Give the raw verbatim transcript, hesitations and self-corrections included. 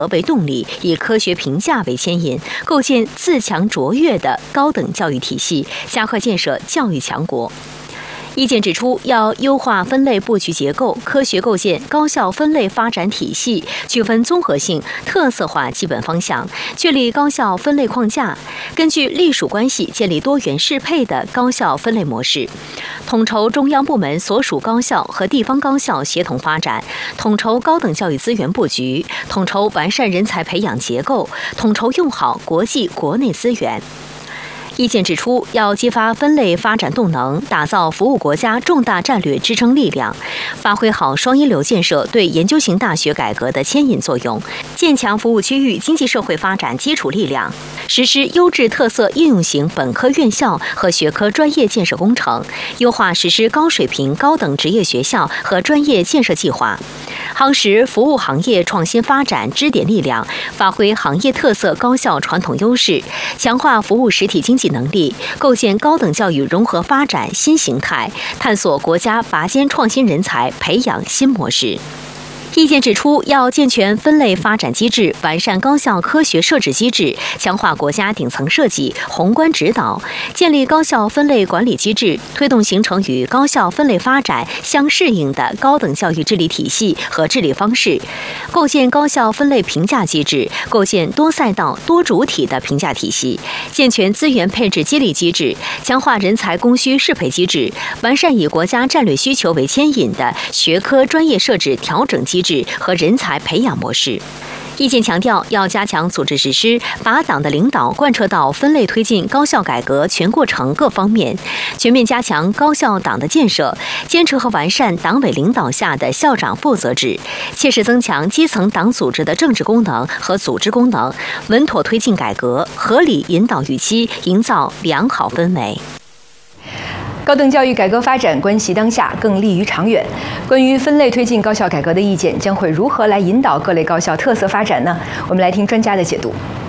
为动力，以科学评价为牵引，构建自强卓越的高等教育体系，加快建设教育强国。意见指出，要优化分类布局结构，科学构建高校分类发展体系，区分综合性、特色化基本方向，确立高校分类框架，根据隶属关系建立多元适配的高校分类模式，统筹中央部门所属高校和地方高校协同发展，统筹高等教育资源布局，统筹完善人才培养结构，统筹用好国际国内资源。意见指出，要激发分类发展动能，打造服务国家重大战略支撑力量，发挥好双一流建设对研究型大学改革的牵引作用，建强服务区域经济社会发展基础力量，实施优质特色应用型本科院校和学科专业建设工程，优化实施高水平高等职业学校和专业建设计划，夯实服务行业创新发展支点力量，发挥行业特色高校传统优势，强化服务实体经济能力，构建高等教育融合发展新形态，探索国家拔尖创新人才培养新模式。意见指出，要健全分类发展机制，完善高校科学设置机制，强化国家顶层设计、宏观指导，建立高校分类管理机制，推动形成与高校分类发展相适应的高等教育治理体系和治理方式，构建高校分类评价机制，构建多赛道、多主体的评价体系，健全资源配置激励机制，强化人才供需适配机制，完善以国家战略需求为牵引的学科专业设置调整机制和人才培养模式。意见强调，要加强组织实施，把党的领导贯彻到分类推进高校改革全过程各方面，全面加强高校党的建设，坚持和完善党委领导下的校长负责制，切实增强基层党组织的政治功能和组织功能，稳妥推进改革，合理引导预期，营造良好氛围。 高等教育改革发展关系当下，更利于长远。关于分类推进高校改革的意见，将会如何来引导各类高校特色发展呢？我们来听专家的解读。